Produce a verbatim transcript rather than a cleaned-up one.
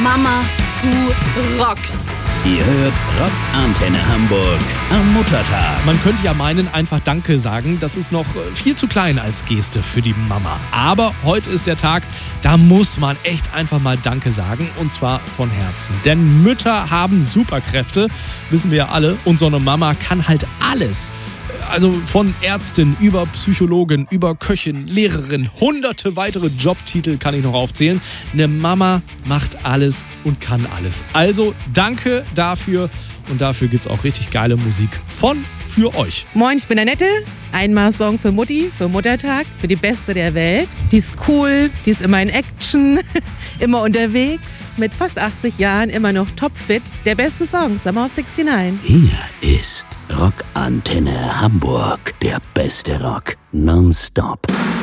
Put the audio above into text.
Mama, du rockst. Ihr hört Rock Antenne Hamburg am Muttertag. Man könnte ja meinen, einfach Danke sagen, das ist noch viel zu klein als Geste für die Mama. Aber heute ist der Tag, da muss man echt einfach mal Danke sagen, und zwar von Herzen. Denn Mütter haben Superkräfte, wissen wir ja alle, und so eine Mama kann halt alles. Also von Ärztin über Psychologin, über Köchin, Lehrerin, hunderte weitere Jobtitel kann ich noch aufzählen. Eine Mama macht alles und kann alles. Also danke dafür, und dafür gibt's auch richtig geile Musik von für euch. Moin, ich bin Annette. Einmal Song für Mutti, für Muttertag, für die Beste der Welt. Die ist cool, die ist immer in Action, immer unterwegs, mit fast achtzig Jahren immer noch topfit. Der beste Song, Summer of sixty-nine. Hier ist Rock Antenne Hamburg, der beste Rock nonstop.